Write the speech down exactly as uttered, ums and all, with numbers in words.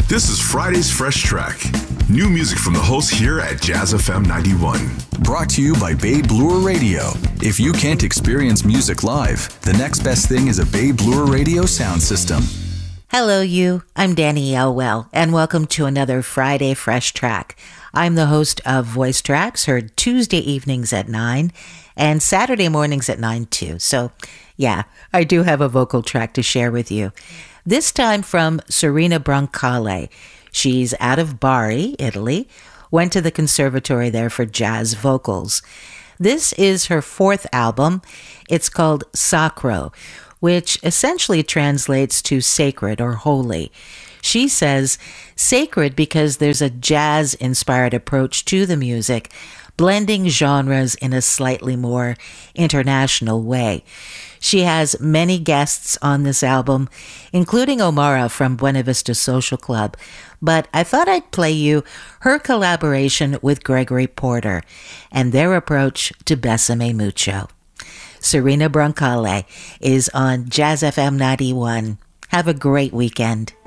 This is Friday's Fresh Track. New music from the hosts here at Jazz F M ninety-one. Brought to you by Bay Bloor Radio. If you can't experience music live, the next best thing is a Bay Bloor Radio sound system. Hello, you. I'm Danny Elwell, and welcome to another Friday Fresh Track. I'm the host of Voice Tracks, heard Tuesday evenings at nine and Saturday mornings at nine too. So, yeah, I do have a vocal track to share with you. This time from Serena Brancale. She's out of Bari, Italy, went to the conservatory there for jazz vocals. This is her fourth album. It's called Sacro, which essentially translates to sacred or holy. She says sacred because there's a jazz-inspired approach to the music, blending genres in a slightly more international way. She has many guests on this album, including Omara from Buena Vista Social Club, but I thought I'd play you her collaboration with Gregory Porter and their approach to Bésame Mucho. Serena Brancale is on Jazz F M ninety-one. Have a great weekend.